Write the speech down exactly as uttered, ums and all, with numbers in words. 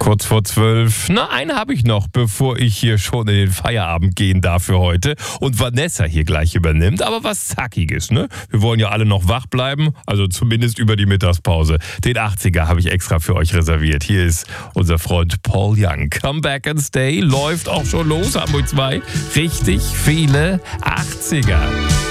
Kurz vor zwölf. Na, einen habe ich noch, bevor ich hier schon in den Feierabend gehen darf für heute und Vanessa hier gleich übernimmt. Aber was Zackiges, ne? Wir wollen ja alle noch wach bleiben, also zumindest über die Mittagspause. Den achtziger habe ich extra für euch reserviert. Hier ist unser Freund Paul Young. Come Back and Stay läuft auch schon los, Hamburg zwei. Richtig viele achtziger.